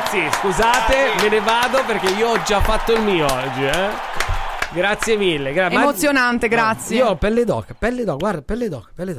ragazzi, scusate, me ne vado perché io ho già fatto il mio oggi, Grazie mille. Emozionante, grazie. Io ho pelle d'oca, guarda, pelle d'oca.